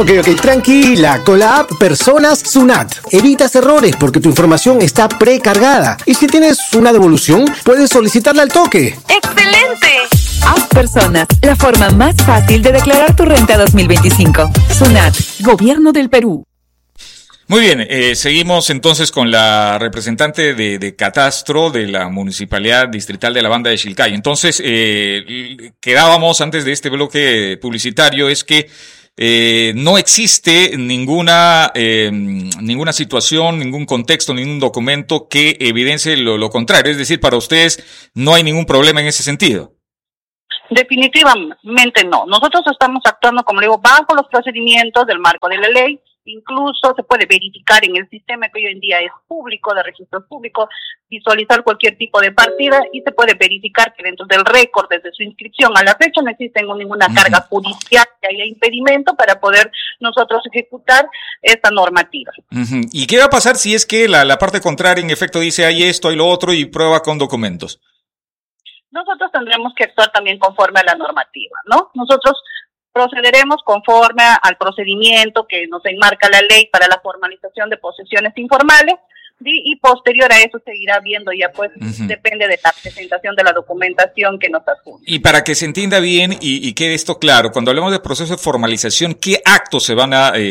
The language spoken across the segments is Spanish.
Ok, tranquila. Con la app Personas Sunat evitas errores porque tu información está precargada. Y si tienes una devolución, puedes solicitarla al toque. ¡Excelente! App Personas, la forma más fácil de declarar tu renta 2025. Sunat, Gobierno del Perú. Muy bien, seguimos entonces con la representante de Catastro de la Municipalidad Distrital de la Banda de Chilcay. Entonces, quedábamos antes de este bloque publicitario, es que no existe ninguna situación, ningún contexto, ningún documento que evidencie lo contrario. Es decir, para ustedes no hay ningún problema en ese sentido. Definitivamente no. Nosotros estamos actuando, como le digo, bajo los procedimientos del marco de la ley. Incluso se puede verificar en el sistema que hoy en día es público, de registros públicos, visualizar cualquier tipo de partida y se puede verificar que dentro del récord, desde su inscripción a la fecha, no existe ninguna carga judicial que haya impedimento para poder nosotros ejecutar esta normativa. ¿Y qué va a pasar si es que la parte contraria en efecto dice hay esto, hay lo otro y prueba con documentos? Nosotros tendremos que actuar también conforme a la normativa, ¿no? Nosotros procederemos conforme al procedimiento que nos enmarca la ley para la formalización de posesiones informales, ¿sí? Y posterior a eso seguirá viendo ya pues depende de la presentación de la documentación que nos adjunta. Y para que se entienda bien y quede esto claro, cuando hablamos de proceso de formalización, ¿qué actos se van a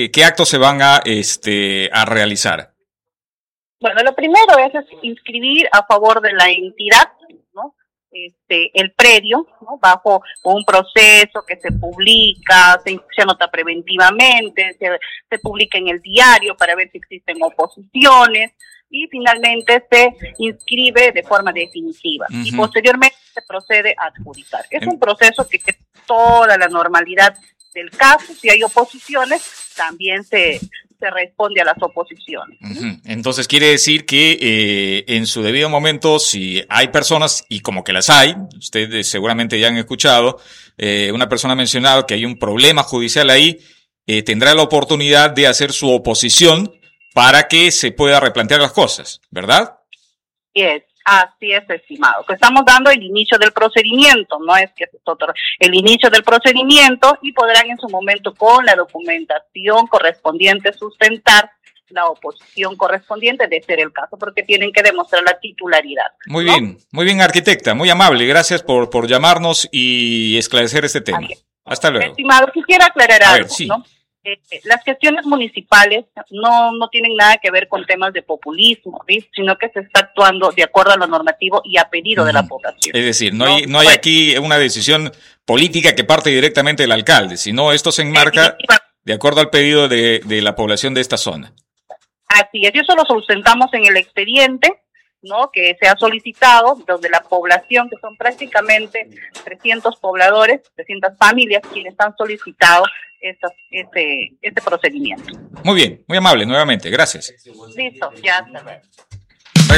realizar? Bueno, lo primero es inscribir a favor de la entidad, ¿no? El predio, ¿no? Bajo un proceso que se publica, se anota preventivamente, se publica en el diario para ver si existen oposiciones y finalmente se inscribe de forma definitiva y posteriormente se procede a adjudicar. Es un proceso que tiene toda la normalidad del caso. Si hay oposiciones, también se responde a las oposiciones. Entonces quiere decir que en su debido momento, si hay personas, y como que las hay, ustedes seguramente ya han escuchado, una persona ha mencionado que hay un problema judicial ahí, tendrá la oportunidad de hacer su oposición para que se pueda replantear las cosas, ¿verdad? Así es, estimado. Que estamos dando el inicio del procedimiento, no es que el inicio del procedimiento y podrán en su momento con la documentación correspondiente sustentar la oposición correspondiente de ser el caso, porque tienen que demostrar la titularidad. Muy bien, arquitecta, muy amable. Gracias por llamarnos y esclarecer este tema. Hasta luego. Estimado, quisiera aclarar algo, ¿no? Las gestiones municipales no tienen nada que ver con temas de populismo, ¿sí? Sino que se está actuando de acuerdo a lo normativo y a pedido de la población. Es decir, no hay aquí una decisión política que parte directamente del alcalde, sino esto se enmarca de acuerdo al pedido de la población de esta zona. Así es, y eso lo sustentamos en el expediente, ¿no? Que se ha solicitado, donde la población, que son prácticamente 300 pobladores, 300 familias, quienes han solicitado este procedimiento. Muy bien, muy amable, nuevamente, gracias. Listo, ya está.